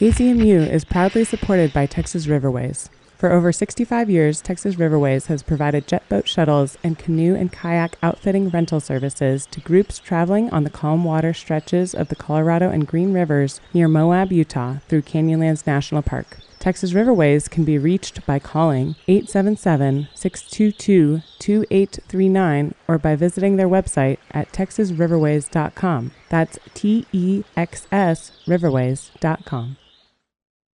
KCMU is proudly supported by Texas Riverways. For over 65 years, Texas Riverways has provided jet boat shuttles and canoe and kayak outfitting rental services to groups traveling on the calm water stretches of the Colorado and Green Rivers near Moab, Utah through Canyonlands National Park. Texas Riverways can be reached by calling 877-622-2839 or by visiting their website at texasriverways.com. That's TEXS Riverways.com.